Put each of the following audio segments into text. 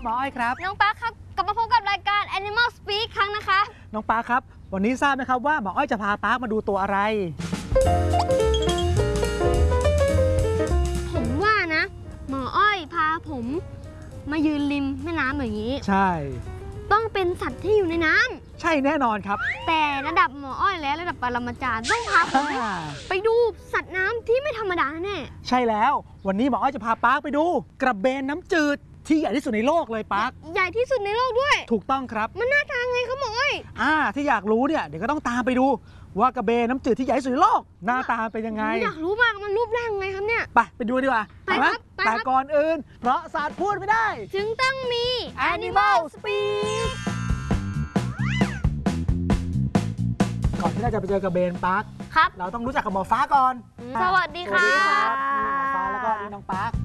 หมออ้อยครับน้องปาร์คครับกลับมาพบกับรายการ Animal Speak ครั้งนะคะน้องปาร์คครับวันนี้ทราบไหมครับว่าหมออ้อยจะพาปาร์คมาดูตัวอะไรผมว่านะหมออ้อยพาผมมายืนริมแม่น้ำอย่างนี้ใช่ต้องเป็นสัตว์ที่อยู่ในน้ำใช่แน่นอนครับแต่ระดับหมออ้อยและระดับปรมาจารย์ต้องพาผมไปดูสัตว์น้ำที่ไม่ธรรมดาแน่ใช่แล้ววันนี้หมออ้อยจะพาปาร์คไปดูกระเบนน้ำจืดที่ใหญ่ที่สุดในโลกเลยปาร์คใหญ่ที่สุดในโลกด้วยถูกต้องครับมันหน้าตาไงครับหมออ้อยที่อยากรู้เนี่ยเดี๋ยวก็ต้องตามไปดูว่ากระเบนน้ำจืดที่ใหญ่ที่สุดในโลกหน้าตาเป็นยังไงอยากรู้มากมันรูปร่างไงครับเนี่ยไปดูดีกว่าไปครับแต่ก่อนอื่นเพราะสัตว์พูดไม่ได้จึงต้องมี Animal Speak ก่อนที่เราจะไปเจอกระเบนปาร์คครับเราต้องรู้จักกับหมอฟ้าก่อนสวัสดีครับหมอฟ้าแล้วก็น้องปาร์ค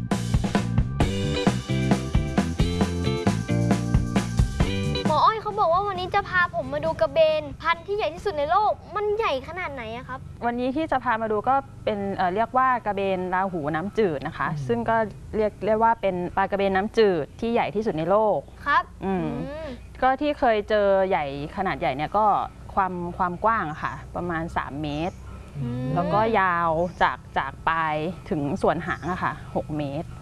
หมออ้อยเขาบอกว่าวันนี้จะพาผมมาดูกระเบนพันธุ์ที่ใหญ่ที่สุดในโลกมันใหญ่ขนาดไหนอะครับวันนี้ที่จะพามาดูก็เป็นเรียกว่ากระเบนราหูน้ำจืดนะคะซึ่งก็เรียกว่าเป็นปลากระเบนน้ำจืดที่ใหญ่ที่สุดในโลกครับก็ที่เคยเจอใหญ่ขนาดใหญ่เนี่ยก็ความกว้างค่ะประมาณ3 เมตรแล้วก็ยาวจากปลายถึงส่วนหางอะค่ะ6 เมตร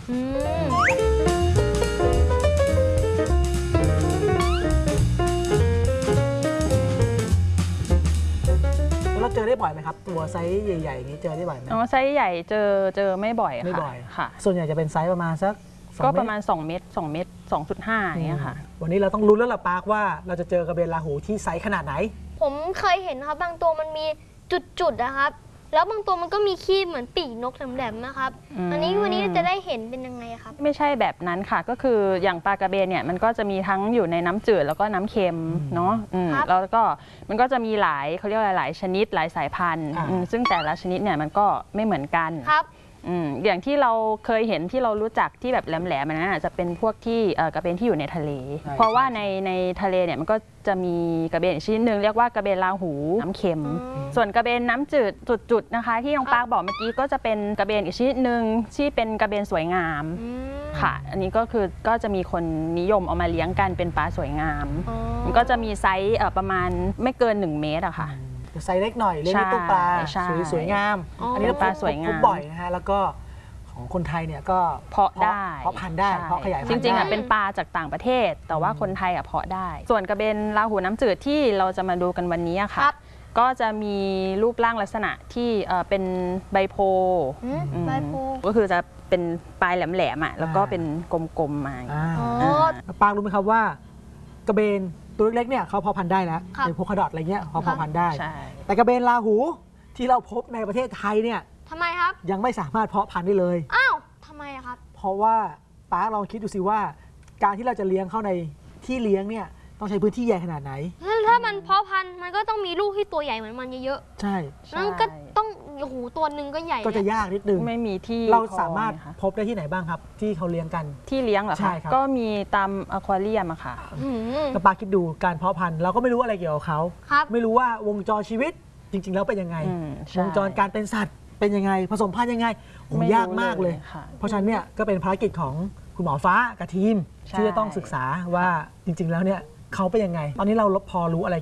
เราเจอได้บ่อยไหมครับตัวไซส์ใหญ่ๆอย่างนี้เจอได้บ่อยไหมไซส์ใหญ่เจอไม่บ่อยค่ะส่วนใหญ่จะเป็นไซส์ประมาณสักก็ประมาณ2 เมตร 2.5 อย่างเงี้ยค่ะวันนี้เราต้องลุ้นแล้วล่ะปาร์คว่าเราจะเจอกระเบนราหูที่ไซส์ขนาดไหนผมเคยเห็นครับบางตัวมันมีจุดๆนะครับแล้วบางตัวมันก็มีขี้เหมือนปีกนกแหลมๆนะครับวันนี้จะได้เห็นเป็นยังไงครับไม่ใช่แบบนั้นค่ะก็คืออย่างปลากระเบนเนี่ยมันก็จะมีทั้งอยู่ในน้ำจืดแล้วก็น้ำเค็มเนาะแล้วก็มันก็จะมีหลายเขาเรียกว่าหลายชนิดหลายสายพันธุ์ซึ่งแต่ละชนิดเนี่ยมันก็ไม่เหมือนกันครับอย่างที่เราเคยเห็นที่เรารู้จักที่แบบแหลมๆนั้นจะเป็นพวกที่กระเบนที่อยู่ในทะเลเพราะว่าในทะเลเนี่ยมันก็จะมีกระเบนชนิดนึงเรียกว่ากระเบนราหูน้ำเค็มส่วนกระเบนน้ำจืดจุดๆนะคะที่น้องปาร์คบอกเมื่อกี้ก็จะเป็นกระเบนอีกชนิดนึงที่เป็นกระเบนสวยงามค่ะอันนี้ก็จะมีคนนิยมเอามาเลี้ยงกันเป็นปลาสวยงามมันก็จะมีไซส์ประมาณไม่เกิน1 เมตรอะค่ะไซส์เล็กหน่อยเลี้ยงในตู้ปลาสวยงามอันนี้ปลาสวยงามพบบ่อยนะฮะแล้วก็ของคนไทยเนี่ยก็เพาะได้เพาะพันธุ์ได้เพาะขยายพันธุ์จริงๆเป็นปลาจากต่างประเทศแต่ว่าคนไทยเพาะได้ส่วนกระเบนราหูน้ำจืดที่เราจะมาดูกันวันนี้ค่ะก็จะมีรูปร่างลักษณะที่เป็นใบโพก็คือจะเป็นปลายแหลมๆแล้วก็เป็นกลมๆมาปาร์ครู้ไหมครับว่ากระเบนตัวเล็กๆเนี่ยเขาเพาะพันธุ์ได้แล้วเป็นโพคาดอทอะไรเงี้ยเขาเพาะพันธุ์ได้แต่กระเบนราหูที่เราพบในประเทศไทยเนี่ยทำไมครับยังไม่สามารถเพาะพันธุ์ได้เลยอ้าวทำไมครับเพราะว่าปาร์คลองคิดดูสิว่าการที่เราจะเลี้ยงเข้าในที่เลี้ยงเนี่ยต้องใช้พื้นที่ใหญ่ขนาดไหนถ้ามันเพาะพันธุ์มันก็ต้องมีลูกที่ตัวใหญ่เหมือนมันเยอะๆใช่แล้วก็ต้องโอ้โหตัวหนึ่งก็ใหญ่ก็จะยากนิดนึงไม่มีที่เราสามารถพบได้ที่ไหนบ้างครับที่เขาเลี้ยงกันที่เลี้ยงเหรอคะก็มีตามอควาเรียมอะค่ะก็ปาร์คคิดดูการเพาะพันธุ์เราก็ไม่รู้อะไรเกี่ยวกับเขาไม่รู้ว่าวงจรชีวิตจริงๆแล้วเป็นยังไงวงจรการเป็นสัตว์เป็นยังไงผสมพันธุ์ยังไงยากมากเลยเพราะฉะนั้นเนี่ยก็เป็นภารกิจของคุณหมอฟ้ากับทีมที่จะต้องศึกษาว่าจริงๆแล้วเนี่ยเขาเป็นยังไงตอนนี้เราพอรู้อะไร